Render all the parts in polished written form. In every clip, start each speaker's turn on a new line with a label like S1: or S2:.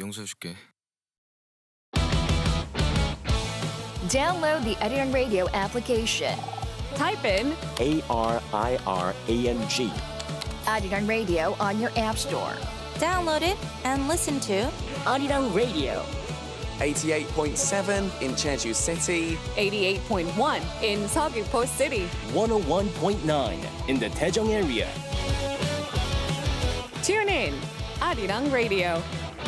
S1: 청소해줄게.
S2: Download the Arirang Radio application.
S3: Type in
S4: ARIRANG.
S2: Arirang Radio on your app store.
S5: Download it and listen to
S4: Arirang Radio.
S6: 88.7 in Jeju City.
S3: 88.1 in Seogwipo City.
S4: 101.9 in the Daejeong area.
S3: Tune in, Arirang Radio.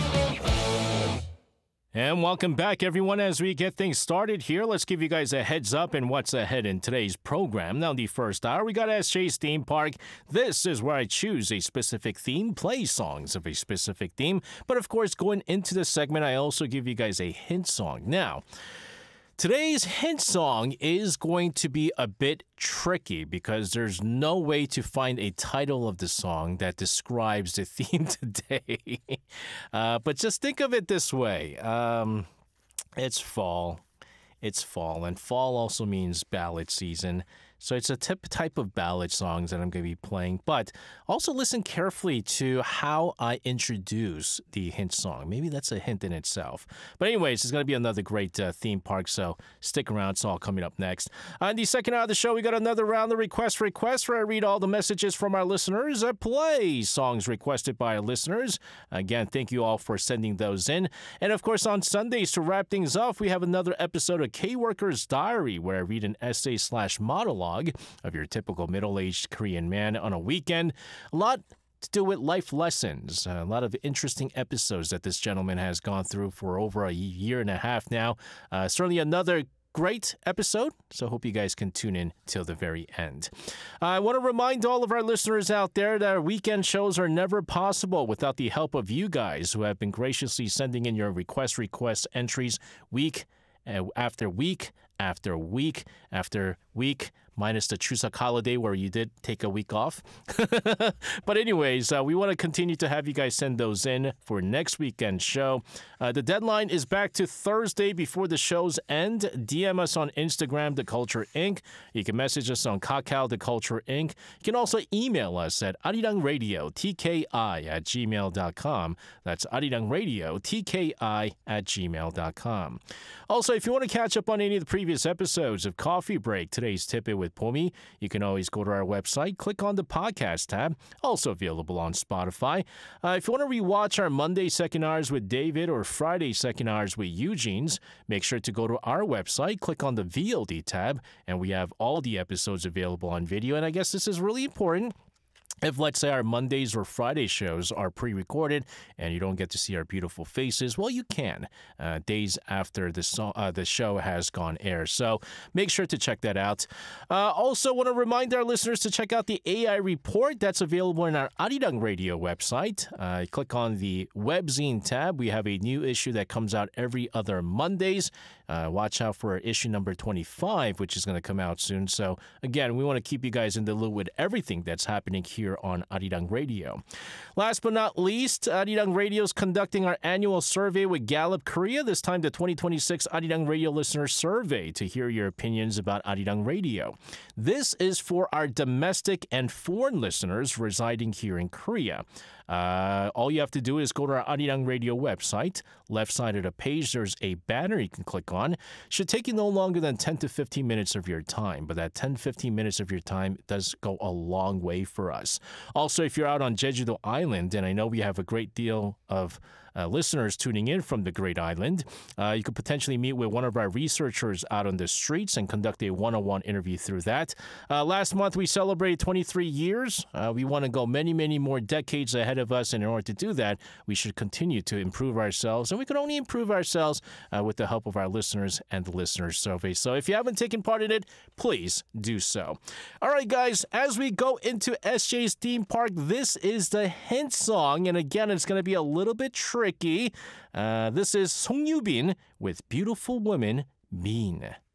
S7: And welcome back, everyone. As we get things started here, let's give you guys a heads up in what's ahead in today's program. Now, the first hour, we got SJ's Theme Park. This is where I choose a specific theme, play songs of a specific theme. But of course, going into the segment, I also give you guys a hint song. Now, today's hint song is going to be a bit tricky because there's no way to find a title of the song that describes the theme today. But just think of it this way. It's fall. It's fall, and fall also means ballad season. So it's a type of ballad songs that I'm going to be playing. But also listen carefully to how I introduce the hint song. Maybe that's a hint in itself. But anyways, it's going to be another great theme park, so stick around. It's all coming up next. On the second hour of the show, we got another round of requests where I read all the messages from our listeners. I play songs requested by our listeners. Again, thank you all for sending those in. And of course, on Sundays, to wrap things off, we have another episode of K-Worker's Diary, where I read an essay/monologue of your typical middle-aged Korean man on a weekend. A lot to do with life lessons. A lot of interesting episodes that this gentleman has gone through for over a year and a half now. Certainly another great episode, so hope you guys can tune in till the very end. I want to remind all of our listeners out there that our weekend shows are never possible without the help of you guys who have been graciously sending in your request entries week after week after week after week, minus the Chuseok holiday where you did take a week off. But anyways, we want to continue to have you guys send those in for next weekend's show. The deadline is back to Thursday before the shows end. DM us on Instagram, The Culture Inc. You can message us on Kakao, The Culture Inc. You can also email us at arirangradio@gmail.com. That's arirangradio@gmail.com. Also, if you want to catch up on any of the previous episodes of Coffee Break, Today's Tip-It with Pomi, you can always go to our website, click on the podcast tab, also available on Spotify. If you want to rewatch our Monday second hours with David or Friday second hours with Eugene's, make sure to go to our website, click on the VOD tab, and we have all the episodes available on video. And I guess this is really important. If, let's say, our Mondays or Friday shows are pre-recorded and you don't get to see our beautiful faces, well, you can days after the show has gone air. So make sure to check that out. Also, want to remind our listeners to check out the AI report that's available in our Arirang Radio website. Click on the webzine tab. We have a new issue that comes out every other Mondays. Watch out for issue number 25, which is going to come out soon. So again, we want to keep you guys in the loop with everything that's happening here on Arirang Radio. Last but not least, Arirang Radio is conducting our annual survey with Gallup Korea, this time the 2026 Arirang Radio Listener Survey, to hear your opinions about Arirang Radio. This is for our domestic and foreign listeners residing here in Korea. All you have to do is go to our Arirang Radio website. Left side of the page, there's a banner you can click on. Should take you no longer than 10 to 15 minutes of your time, but that 10-15 minutes of your time does go a long way for us. Also, if you're out on Jeju-do Island, and I know we have a great deal of listeners tuning in from the Great Island, you could potentially meet with one of our researchers out on the streets and conduct a one-on-one interview through that. Last month, we celebrated 23 years. We want to go many, many more decades ahead of us, and in order to do that, we should continue to improve ourselves, and we can only improve ourselves with the help of our listeners and the listeners survey. So if you haven't taken part in it, please do so. All right, guys, as we go into SJ's Theme Park, this is the hint song, and again, it's going to be a little bit tricky. This is Song Yoo-bin with Beautiful Woman, Mean.